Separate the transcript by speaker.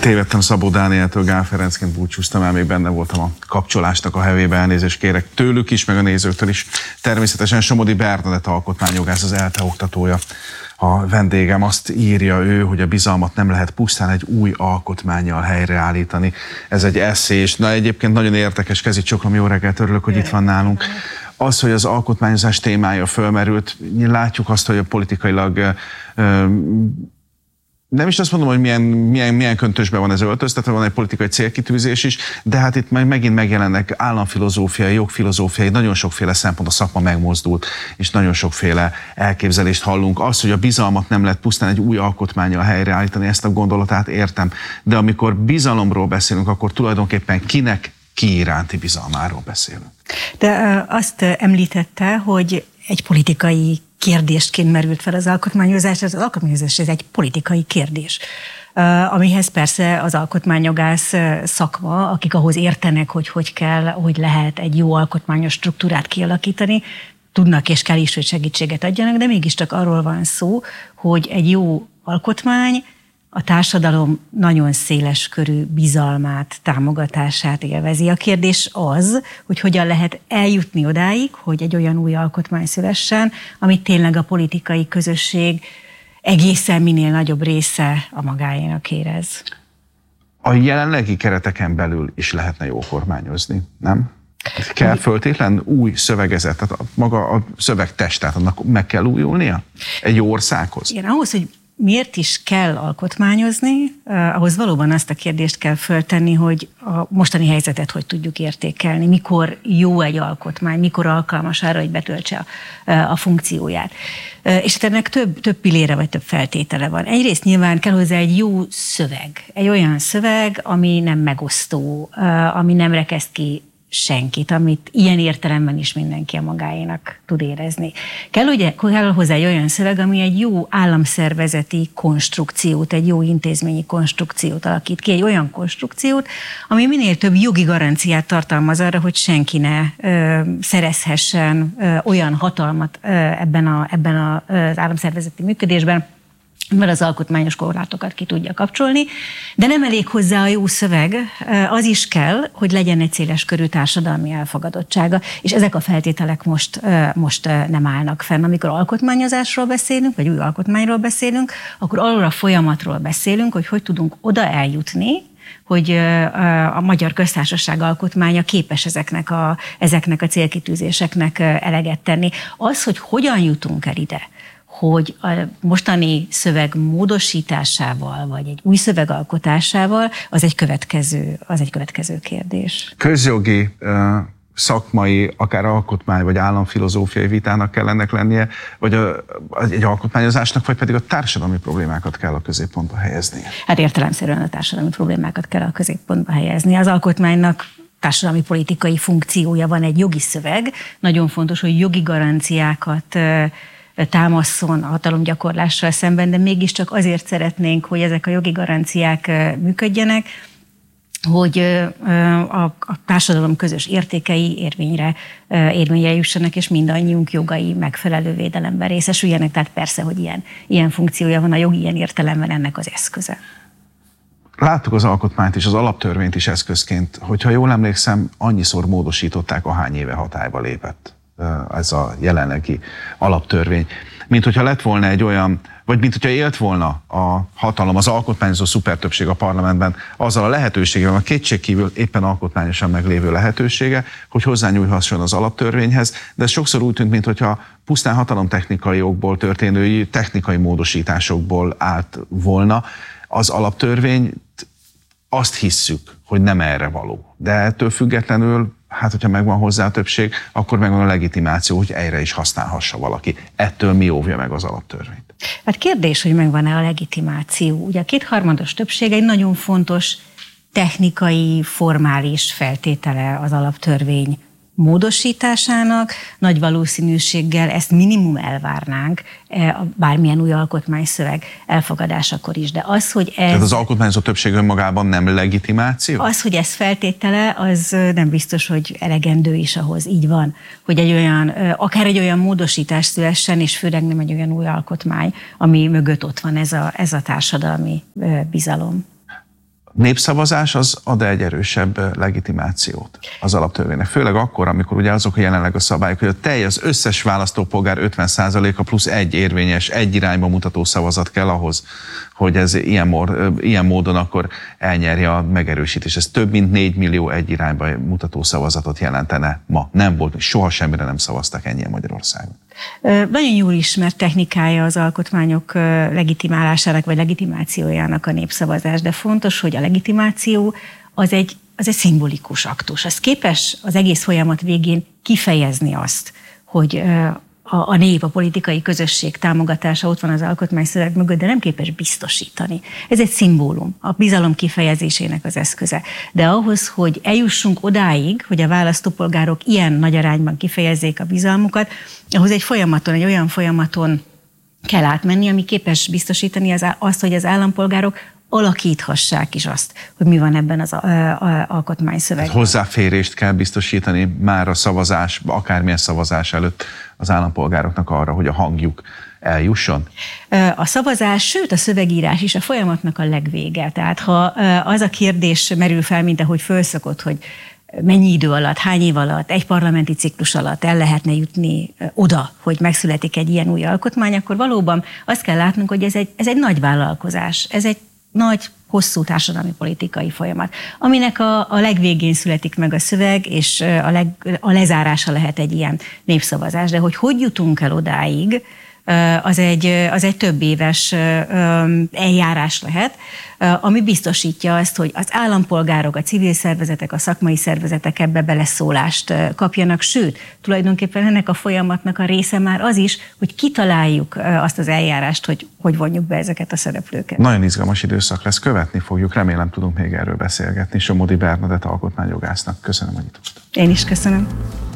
Speaker 1: Tévedtem, Szabó Dánieltől Gál Ferencként búcsúztam el, még benne voltam a kapcsolásnak a hevébe, elnézést kérek tőlük is, meg a nézőktől is. Természetesen Somodi Bernadett alkotmányjogász, az ELTE oktatója a vendégem. Azt írja ő, hogy a bizalmat nem lehet pusztán egy új alkotmánnyal helyreállítani. Ez egy esszés. Na, egyébként nagyon érdekes, kezit csoklom, jó reggelt, örülök, hogy itt van nálunk. Az, hogy az alkotmányozás témája fölmerült, látjuk azt, hogy a politikailag nem is azt mondom, hogy milyen köntösben van ez öltöztetve, van egy politikai célkitűzés is, de hát itt megint megjelennek államfilozófiai, jogfilozófiai, nagyon sokféle szempont, a szakma megmozdult, és nagyon sokféle elképzelést hallunk. Az, hogy a bizalmat nem lehet pusztán egy új alkotmánnyal helyreállítani, ezt a gondolatát értem, de amikor bizalomról beszélünk, akkor tulajdonképpen kinek, ki iránti bizalmáról beszélünk.
Speaker 2: De azt említette, hogy egy politikai kérdésként merült fel az alkotmányozás. Az alkotmányozás ez egy politikai kérdés, amihez persze az alkotmányjogász szakma, akik ahhoz értenek, hogy kell, hogy lehet egy jó alkotmányos struktúrát kialakítani, tudnak és kell is, hogy segítséget adjanak, de mégiscsak arról van szó, hogy egy jó alkotmány a társadalom nagyon széles körű bizalmát, támogatását élvezi. A kérdés az, hogy hogyan lehet eljutni odáig, hogy egy olyan új alkotmány szülessen, amit tényleg a politikai közösség egészen minél nagyobb része a magáénak érez.
Speaker 1: A jelenlegi kereteken belül is lehetne jól kormányozni, nem? Kell föltétlen új szövegezet, tehát maga a szövegtest, tehát annak meg kell újulnia egy országhoz?
Speaker 2: Igen, ahhoz, hogy miért is kell alkotmányozni, ahhoz valóban azt a kérdést kell föltenni, hogy a mostani helyzetet hogy tudjuk értékelni, mikor jó egy alkotmány, mikor alkalmas arra, hogy betöltse a funkcióját. És ennek több pillére vagy több feltétele van. Egyrészt nyilván kell hozzá egy jó szöveg, egy olyan szöveg, ami nem megosztó, ami nem rekeszt ki senkit, amit ilyen értelemben is mindenki a magáénak tud érezni. Kell hozzá egy olyan szöveg, ami egy jó államszervezeti konstrukciót, egy jó intézményi konstrukciót alakít ki, egy olyan konstrukciót, ami minél több jogi garanciát tartalmaz arra, hogy senki ne szerezhessen olyan hatalmat ebben az államszervezeti működésben, mert az alkotmányos korlátokat ki tudja kapcsolni, de nem elég hozzá a jó szöveg, az is kell, hogy legyen egy széles körű társadalmi elfogadottsága, és ezek a feltételek most nem állnak fenn. Amikor alkotmányozásról beszélünk, vagy új alkotmányról beszélünk, akkor arról a folyamatról beszélünk, hogy tudunk oda eljutni, hogy a Magyar Köztársaság alkotmánya képes ezeknek a célkitűzéseknek eleget tenni. Az, hogy hogyan jutunk el ide, hogy a mostani szöveg módosításával, vagy egy új szöveg alkotásával, az egy következő kérdés.
Speaker 1: Közjogi, szakmai, akár alkotmány, vagy államfilozófiai vitának kell ennek lennie, vagy egy alkotmányozásnak, vagy pedig a társadalmi problémákat kell a középpontba helyezni?
Speaker 2: Hát értelemszerűen a társadalmi problémákat kell a középpontba helyezni. Az alkotmánynak társadalmi politikai funkciója van, egy jogi szöveg. Nagyon fontos, hogy jogi garanciákat támaszon a hatalomgyakorlással szemben, de mégiscsak azért szeretnénk, hogy ezek a jogi garanciák működjenek, hogy a társadalom közös értékei érvényre jussanak, és mindannyiunk jogai megfelelő védelemben részesüljenek. Tehát persze, hogy ilyen funkciója van a jogi, ilyen értelemben ennek az eszköze.
Speaker 1: Láttuk az alkotmányt és az alaptörvényt is eszközként, hogyha jól emlékszem, annyiszor módosították, ahány éve hatályba lépett ez a jelenlegi alaptörvény. Mint hogyha lett volna egy olyan, vagy mint hogyha élt volna a hatalom, az alkotmányozó szupertöbbség a parlamentben azzal a lehetőségével, a kétségkívül éppen alkotmányosan meglévő lehetősége, hogy hozzányúlhasson az alaptörvényhez, de ez sokszor úgy tűnt, mintha pusztán hatalomtechnikai okból történő technikai módosításokból állt volna. Az alaptörvény, azt hisszük, hogy nem erre való. De ettől függetlenül, hát hogyha megvan hozzá a többség, akkor megvan a legitimáció, hogy erre is használhassa valaki. Ettől mi óvja meg az alaptörvényt?
Speaker 2: Hát kérdés, hogy megvan-e a legitimáció. Ugye a kétharmados többség egy nagyon fontos technikai, formális feltétele az alaptörvény módosításának. Nagy valószínűséggel ezt minimum elvárnánk bármilyen új alkotmányszöveg elfogadásakor is. De az, hogy ez...
Speaker 1: Tehát az alkotmányozó többség önmagában nem legitimáció?
Speaker 2: Az, hogy ez feltétele, az nem biztos, hogy elegendő is ahhoz. Így van, hogy akár egy olyan módosítás szülessen, és főleg nem egy olyan új alkotmány, ami mögött ott van ez a társadalmi bizalom.
Speaker 1: népszavazás az ad egy erősebb legitimációt az alaptörvénynek. Főleg akkor, amikor ugye azok a jelenleg a szabályok, hogy az összes választópolgár 50%-a plusz egy érvényes, egy irányba mutató szavazat kell ahhoz, hogy ez ilyen módon akkor elnyerje a megerősítés. Ez több mint 4 millió egy irányba mutató szavazatot jelentene ma. Nem volt, soha semmire nem szavaztak ennyien Magyarországon.
Speaker 2: Nagyon jól ismert technikája az alkotmányok legitimálásának vagy legitimációjának a népszavazás, de fontos, hogy a legitimáció az egy szimbolikus aktus. Az képes az egész folyamat végén kifejezni azt, hogy a nép, a politikai közösség támogatása ott van az alkotmányszöveg mögött, de nem képes biztosítani. Ez egy szimbólum, a bizalom kifejezésének az eszköze. De ahhoz, hogy eljussunk odáig, hogy a választópolgárok ilyen nagy arányban kifejezzék a bizalmukat, ahhoz egy olyan folyamaton kell átmenni, ami képes biztosítani azt, hogy az állampolgárok alakíthassák is azt, hogy mi van ebben az alkotmányszövegben.
Speaker 1: Hozzáférést kell biztosítani már a szavazás, akármilyen szavazás előtt az állampolgároknak arra, hogy a hangjuk eljusson?
Speaker 2: A szavazás, sőt a szövegírás is a folyamatnak a legvége. Tehát ha az a kérdés merül fel, mint ahogy fölszokott, hogy mennyi idő alatt, hány év alatt, egy parlamenti ciklus alatt el lehetne jutni oda, hogy megszületik egy ilyen új alkotmány, akkor valóban azt kell látnunk, hogy ez egy nagy vállalkozás, ez egy nagy, hosszú társadalmi politikai folyamat, aminek a legvégén születik meg a szöveg, és a lezárása lehet egy ilyen népszavazás. De hogy jutunk el odáig, az egy több éves eljárás lehet, ami biztosítja azt, hogy az állampolgárok, a civil szervezetek, a szakmai szervezetek ebbe beleszólást kapjanak, sőt, tulajdonképpen ennek a folyamatnak a része már az is, hogy kitaláljuk azt az eljárást, hogy vonjuk be ezeket a szereplőket.
Speaker 1: Nagyon izgalmas időszak lesz, követni fogjuk, remélem tudunk még erről beszélgetni. Somodi Bernadett alkotmányjogásznak köszönöm, hogy itt voltam.
Speaker 2: Én is köszönöm.